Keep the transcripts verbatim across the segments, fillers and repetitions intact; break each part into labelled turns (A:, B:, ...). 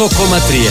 A: οκτώ κόμμα τρία.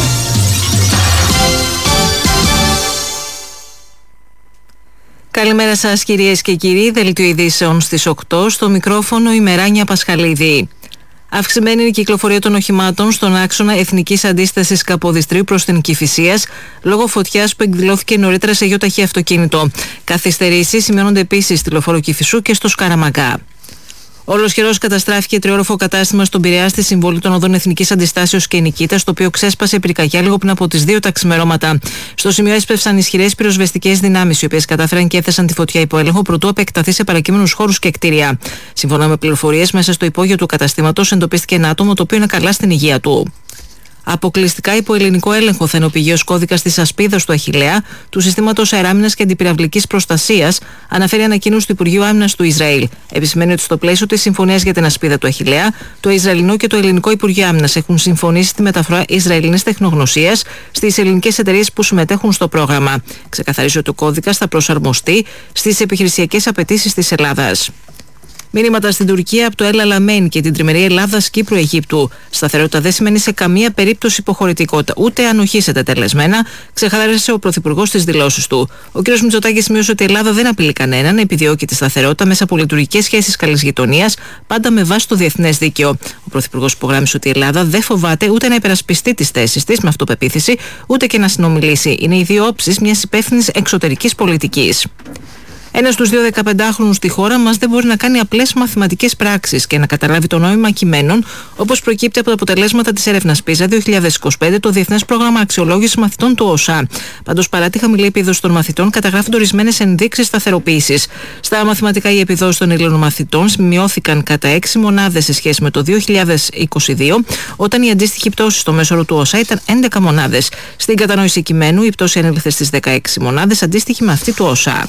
B: Καλημέρα σας κυρίες και κύριοι, δελτίο ειδήσεων στις οκτώ, στο μικρόφωνο η Μεράνια Πασχαλίδη. Αυξημένη είναι η κυκλοφορία των οχημάτων στον άξονα Εθνικής Αντίστασης Καποδιστρίου προς την Κηφισίας λόγω φωτιάς που εκδηλώθηκε νωρίτερα σε γεωταχή αυτοκίνητο. Καθυστερήσεις σημειώνονται επίσης στη Λεωφόρο Κηφισού και στο Σκαραμαγκά. Ολοσχερός καταστράφηκε τριώροφο κατάστημα στον Πειραιά στη συμβολή των οδών Εθνικής Αντιστάσεως και Νικήτας, το οποίο ξέσπασε πυρκαγιά λίγο πριν από τις δύο τα ξημερώματα. Στο σημείο έσπευσαν ισχυρές πυροσβεστικές δυνάμεις, οι οποίες κατάφεραν και έθεσαν τη φωτιά υπό έλεγχο προτού επεκταθεί σε παρακείμενους χώρους και κτίρια. Σύμφωνα με πληροφορίες, μέσα στο υπόγειο του καταστήματος εντοπίστηκε ένα άτομο το οποίο είναι καλά στην υγεία του. Αποκλειστικά υπό ελληνικό έλεγχο θα είναι ο πηγαίος κώδικας της ασπίδας του Αχιλλέα, του συστήματος αεράμινας και αντιπυραυλικής προστασίας, αναφέρει ανακοίνωση του Υπουργείου Άμυνας του Ισραήλ. Επισημαίνει ότι στο πλαίσιο της συμφωνίας για την ασπίδα του Αχιλλέα, το Ισραηλινό και το Ελληνικό Υπουργείο Άμυνας έχουν συμφωνήσει στη μεταφορά Ισραηλινής τεχνογνωσίας στις ελληνικές εταιρείες που συμμετέχουν στο πρόγραμμα. Ξεκαθαρίζει ότι ο κώδικας θα προσαρμοστεί στις επιχειρησιακές απαιτήσεις της Ελλάδας. Μήνυματα στην Τουρκία από το Ελ Αλαμέιν και την τριμερή Ελλάδα-Κύπρου-Αιγύπτου. Σταθερότητα δεν σημαίνει σε καμία περίπτωση υποχωρητικότητα, ούτε ανοχή σε τετελεσμένα, ξεχάρισε ο Πρωθυπουργός στις δηλώσεις του. Ο κ. Μητσοτάκης σημείωσε ότι η Ελλάδα δεν απειλεί κανέναν, επιδιώκει τη σταθερότητα μέσα από λειτουργικές σχέσεις καλής γειτονίας, πάντα με βάση το διεθνές δίκαιο. Ο Πρωθυπουργός υπογράμμισε ότι η Ελλάδα δεν φοβάται ούτε να υπερασπιστεί τις θέσεις της με αυτοπεποίθηση, ούτε και να συνομιλήσει. Είναι οι δύο όψεις μιας υπεύθυνης εξωτερικής πολιτικής. Ένας στους δύο δεκαπεντάχρονους στη χώρα μας δεν μπορεί να κάνει απλές μαθηματικές πράξεις και να καταλάβει το νόημα κειμένων, όπως προκύπτει από τα αποτελέσματα της έρευνας πίζα δύο χιλιάδες είκοσι πέντε, το Διεθνές Πρόγραμμα Αξιολόγησης Μαθητών του ΟΣΑ. Πάντως, παρά τη χαμηλή επίδοση των μαθητών, καταγράφονται ορισμένες ενδείξεις σταθεροποίησης. Στα μαθηματικά, οι επιδόσεις των Ελλήνων μαθητών μειώθηκαν κατά έξι μονάδες σε σχέση με το δύο χιλιάδες είκοσι δύο, όταν η αντίστοιχη πτώση στο μέσο όρο του ΟΣΑ ήταν έντεκα μονάδες. Στην κατανόηση κειμένου, η πτώση ανήλθε στις δεκαέξι μονάδες, αντίστοιχη με αυτή του ΟΣΑ.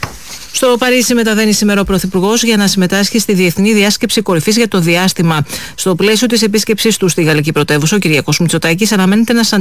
B: Στο Παρίσι μεταβαίνει σήμερα ο Πρωθυπουργός για να συμμετάσχει στη Διεθνή Διάσκεψη Κορυφής για το Διάστημα. Στο πλαίσιο της επίσκεψής του στη γαλλική πρωτεύουσα, ο Κυριάκος Μητσοτάκης αναμένεται να